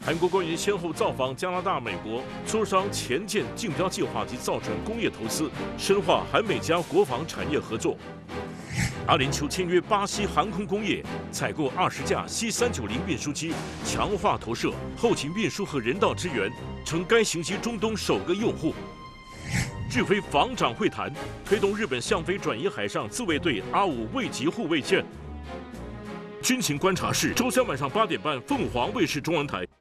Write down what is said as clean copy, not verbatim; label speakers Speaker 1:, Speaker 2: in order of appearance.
Speaker 1: 韩国官员先后造访加拿大、美国，磋商前舰竞标计划及造船工业投资，深化韩美加国防产业合作。阿联酋签约巴西航空工业，采购20架C390运输机，强化投射、后勤运输和人道支援，成该型机中东首个用户。日菲防长会谈，推动日本向非转移海上自卫队R5卫级护卫舰。军情观察室，周3晚上8点半，凤凰卫视中文台。